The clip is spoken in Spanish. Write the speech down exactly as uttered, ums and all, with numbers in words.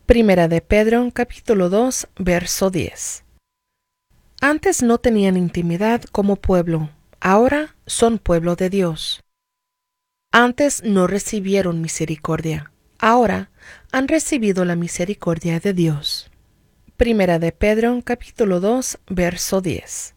Primera de Pedro, capítulo dos, verso diez. Antes no tenían intimidad como pueblo, ahora son pueblo de Dios. Antes no recibieron misericordia, ahora han recibido la misericordia de Dios. Primera de Pedro, capítulo dos, verso diez.